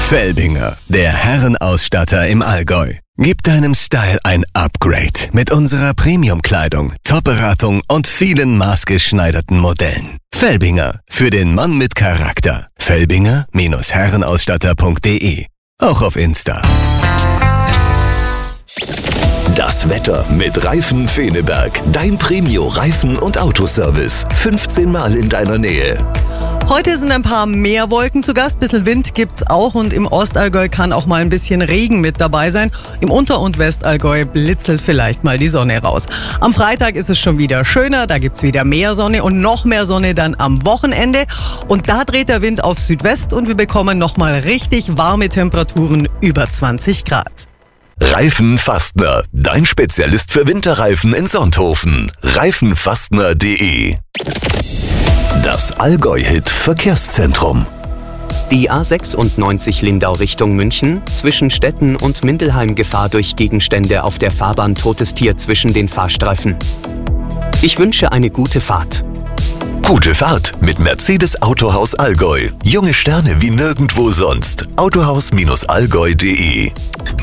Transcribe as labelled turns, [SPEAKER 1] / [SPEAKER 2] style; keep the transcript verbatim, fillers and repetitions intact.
[SPEAKER 1] Felbinger, der Herrenausstatter im Allgäu. Gib deinem Style ein Upgrade mit unserer Premium-Kleidung, Top-Beratung und vielen maßgeschneiderten Modellen. Felbinger, für den Mann mit Charakter. Felbinger Herrenausstatter punkt de. Auch auf Insta.
[SPEAKER 2] Das Wetter mit Reifen Feneberg. Dein Premio-Reifen- und Autoservice. fünfzehn Mal in deiner Nähe.
[SPEAKER 3] Heute sind ein paar mehr Wolken zu Gast, bisschen Wind gibt's auch und im Ostallgäu kann auch mal ein bisschen Regen mit dabei sein. Im Unter- und Westallgäu blitzelt vielleicht mal die Sonne raus. Am Freitag ist es schon wieder schöner, da gibt's wieder mehr Sonne und noch mehr Sonne dann am Wochenende. Und da dreht der Wind auf Südwest und wir bekommen nochmal richtig warme Temperaturen über zwanzig Grad.
[SPEAKER 2] Reifenfastner, dein Spezialist für Winterreifen in Sonthofen. reifenfastner punkt de. Das Allgäu-Hit Verkehrszentrum.
[SPEAKER 4] Die A sechsundneunzig Lindau Richtung München, zwischen Stetten und Mindelheim Gefahr durch Gegenstände auf der Fahrbahn, totes Tier zwischen den Fahrstreifen. Ich wünsche eine gute Fahrt.
[SPEAKER 2] Gute Fahrt mit Mercedes Autohaus Allgäu. Junge Sterne wie nirgendwo sonst. autohaus Bindestrich allgäu punkt de